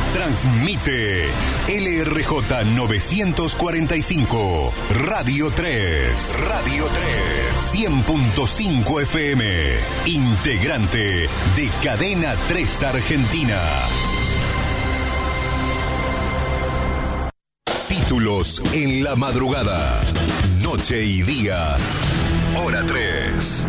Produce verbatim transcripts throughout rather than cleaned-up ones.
Transmite L R J novecientos cuarenta y cinco, Radio tres. Radio tres. cien punto cinco F M. Integrante de Cadena tres Argentina. Títulos en la madrugada. Noche y día. Hora tres.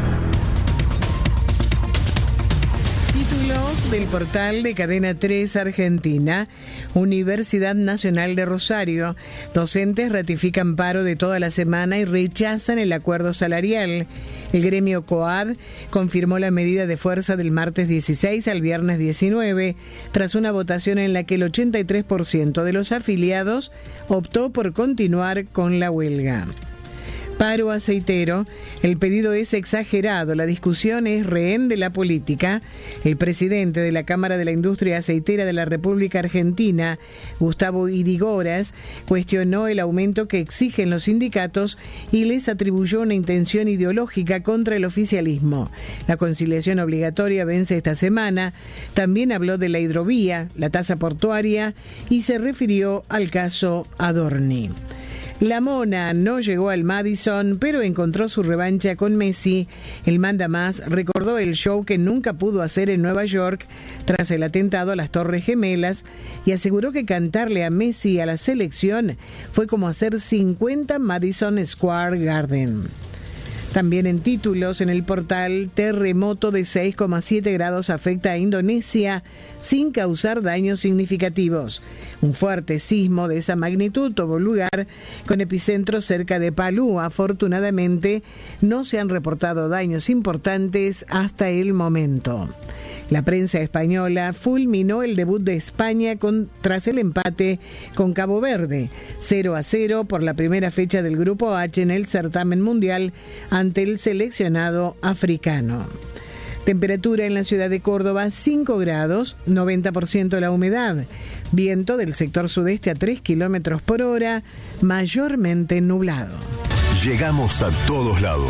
Títulos del portal de Cadena tres Argentina. Universidad Nacional de Rosario. Docentes ratifican paro de toda la semana y rechazan el acuerdo salarial. El gremio COAD confirmó la medida de fuerza del martes dieciséis al viernes diecinueve, tras una votación en la que el ochenta y tres por ciento de los afiliados optó por continuar con la huelga. Paro aceitero. El pedido es exagerado, la discusión es rehén de la política. El presidente de la Cámara de la Industria Aceitera de la República Argentina, Gustavo Irigoras, cuestionó el aumento que exigen los sindicatos y les atribuyó una intención ideológica contra el oficialismo. La conciliación obligatoria vence esta semana. También habló de la hidrovía, la tasa portuaria y se refirió al caso Adorni. La Mona no llegó al Madison, pero encontró su revancha con Messi. El mandamás recordó el show que nunca pudo hacer en Nueva York tras el atentado a las Torres Gemelas y aseguró que cantarle a Messi a la selección fue como hacer cincuenta Madison Square Garden. También en títulos en el portal, terremoto de seis coma siete grados afecta a Indonesia sin causar daños significativos. Un fuerte sismo de esa magnitud tuvo lugar con epicentro cerca de Palu. Afortunadamente, no se han reportado daños importantes hasta el momento. La prensa española fulminó el debut de España con, tras el empate con Cabo Verde, cero a cero por la primera fecha del Grupo H en el certamen mundial ante el seleccionado africano. Temperatura en la ciudad de Córdoba, cinco grados, noventa por ciento la humedad. Viento del sector sudeste a tres kilómetros por hora, mayormente nublado. Llegamos a todos lados.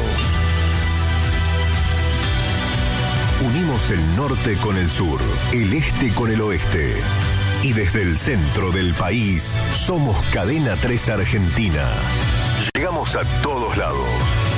Unimos el norte con el sur, el este con el oeste. Y desde el centro del país, somos Cadena tres Argentina. Llegamos a todos lados.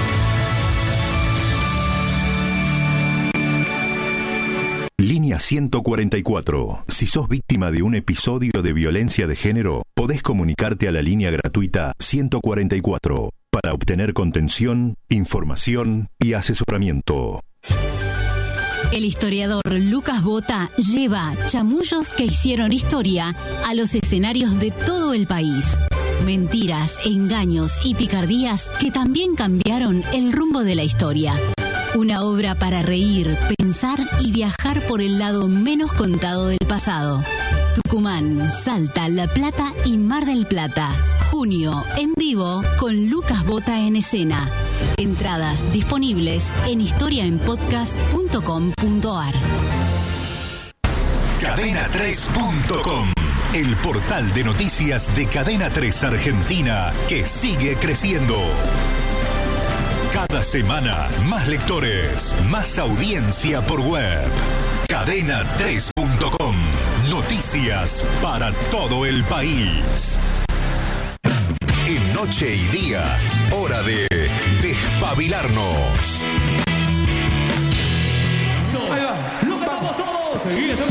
Línea ciento cuarenta y cuatro. Si sos víctima de un episodio de violencia de género, podés comunicarte a la línea gratuita ciento cuarenta y cuatro para obtener contención, información y asesoramiento. El historiador Lucas Bota lleva chamullos que hicieron historia a los escenarios de todo el país. Mentiras, engaños y picardías que también cambiaron el rumbo de la historia. Una obra para reír, pensar y viajar por el lado menos contado del pasado. Tucumán, Salta, La Plata y Mar del Plata. Junio, en vivo, con Lucas Bota en escena. Entradas disponibles en historia en podcast punto com punto a r. cadena tres punto com, el portal de noticias de Cadena tres Argentina, que sigue creciendo. Cada semana, más lectores, más audiencia por web. cadena tres punto com, noticias para todo el país. En noche y día, hora de despabilarnos. Ahí va, lo cantamos todos.